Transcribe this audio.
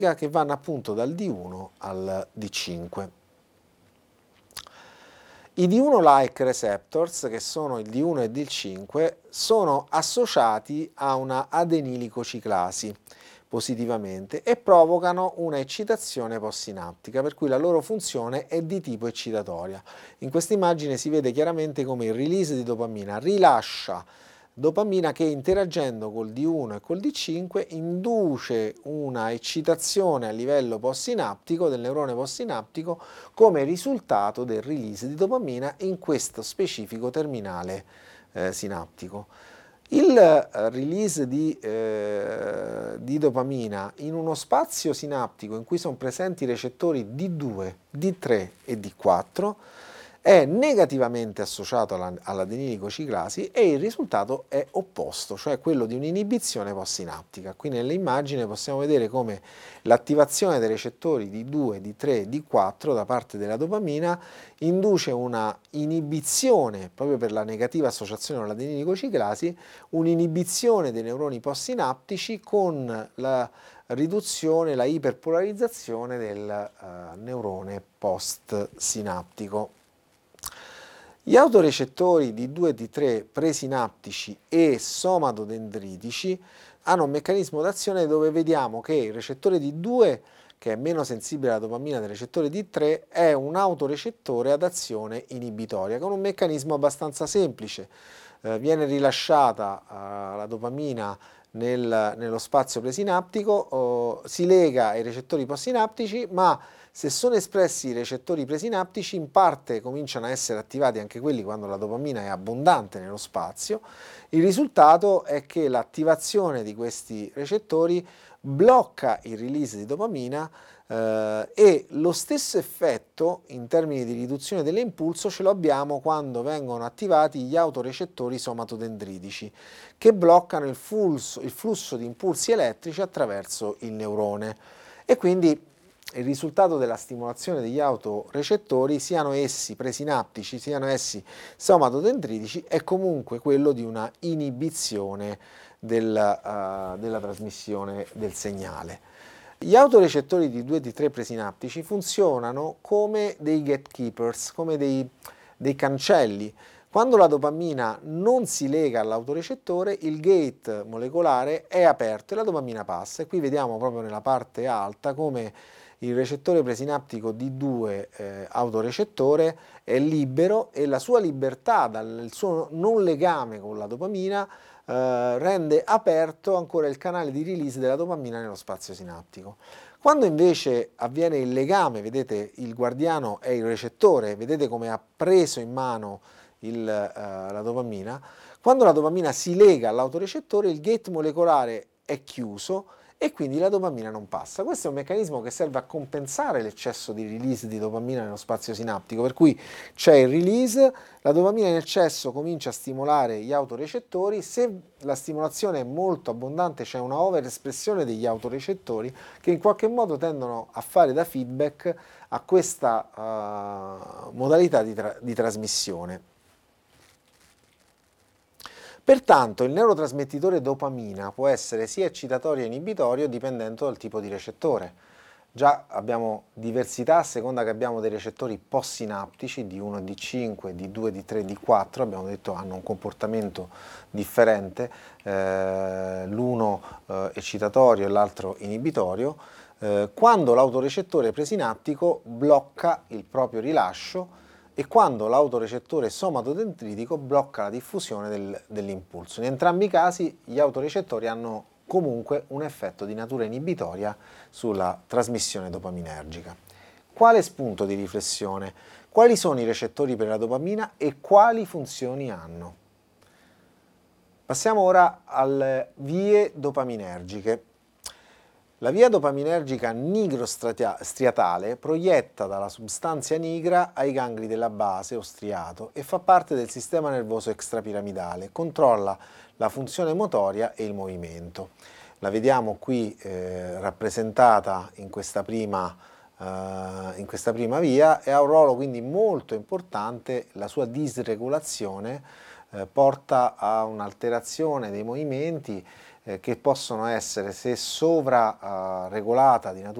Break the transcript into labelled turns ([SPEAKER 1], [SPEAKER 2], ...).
[SPEAKER 1] che vanno appunto dal D1 al D5. I D1-like receptors, che sono il D1 e il D5, sono associati a una adenilico-ciclasi positivamente e provocano una eccitazione postsinaptica, per cui la loro funzione è di tipo eccitatoria. In questa immagine si vede chiaramente come il release di dopamina rilascia dopamina che, interagendo col D1 e col D5, induce una eccitazione a livello postsinaptico del neurone postsinaptico come risultato del release di dopamina in questo specifico terminale sinaptico. Il release di dopamina in uno spazio sinaptico in cui sono presenti i recettori D2, D3 e D4 è negativamente associato all'adenilico-ciclasi e il risultato è opposto, cioè quello di un'inibizione postsinaptica. Qui nell'immagine possiamo vedere come l'attivazione dei recettori D2, D3 e D4 da parte della dopamina induce una inibizione, proprio per la negativa associazione all'adenilico-ciclasi, un'inibizione dei neuroni postsinaptici con la riduzione, la iperpolarizzazione del neurone postsinaptico. Gli autorecettori D2 e D3 presinaptici e somatodendritici hanno un meccanismo d'azione dove vediamo che il recettore D2, che è meno sensibile alla dopamina del recettore D3, è un autorecettore ad azione inibitoria, con un meccanismo abbastanza semplice. Viene rilasciata la dopamina nello spazio presinaptico, si lega ai recettori postsinaptici, ma se sono espressi i recettori presinaptici, in parte cominciano a essere attivati anche quelli quando la dopamina è abbondante nello spazio. Il risultato è che l'attivazione di questi recettori blocca il release di dopamina e lo stesso effetto in termini di riduzione dell'impulso ce lo abbiamo quando vengono attivati gli autorecettori somatodendritici, che bloccano il flusso di impulsi elettrici attraverso il neurone. E quindi il risultato della stimolazione degli autorecettori, siano essi presinaptici, siano essi somatodendritici, è comunque quello di una inibizione della trasmissione del segnale. Gli autorecettori di 2 di 3 presinaptici funzionano come dei gatekeepers, come dei cancelli. Quando la dopamina non si lega all'autorecettore, il gate molecolare è aperto e la dopamina passa. E qui vediamo proprio nella parte alta come il recettore presinaptico D2 autorecettore è libero e la sua libertà dal suo non legame con la dopamina rende aperto ancora il canale di release della dopamina nello spazio sinaptico. Quando invece avviene il legame, vedete il guardiano è il recettore, vedete come ha preso in mano la dopamina, quando la dopamina si lega all'autorecettore il gate molecolare è chiuso e quindi la dopamina non passa. Questo è un meccanismo che serve a compensare l'eccesso di release di dopamina nello spazio sinaptico, per cui c'è il release, la dopamina in eccesso comincia a stimolare gli autorecettori, se la stimolazione è molto abbondante c'è una overespressione degli autorecettori che in qualche modo tendono a fare da feedback a questa modalità di trasmissione. Pertanto il neurotrasmettitore dopamina può essere sia eccitatorio che inibitorio dipendendo dal tipo di recettore. Già abbiamo diversità a seconda che abbiamo dei recettori postsinaptici D1, D5, D2, D3, D4, abbiamo detto hanno un comportamento differente, l'uno eccitatorio e l'altro inibitorio, quando l'autorecettore presinaptico blocca il proprio rilascio e quando l'autorecettore somatodendritico blocca la diffusione dell'impulso. In entrambi i casi gli autorecettori hanno comunque un effetto di natura inibitoria sulla trasmissione dopaminergica. Quale spunto di riflessione? Quali sono i recettori per la dopamina e quali funzioni hanno? Passiamo ora alle vie dopaminergiche. La via dopaminergica nigrostriatale proietta dalla substanza nigra ai gangli della base o striato e fa parte del sistema nervoso extrapiramidale, controlla la funzione motoria e il movimento. La vediamo qui rappresentata in questa prima via e ha un ruolo quindi molto importante, la sua disregolazione porta a un'alterazione dei movimenti che possono essere, se sovra regolata di natura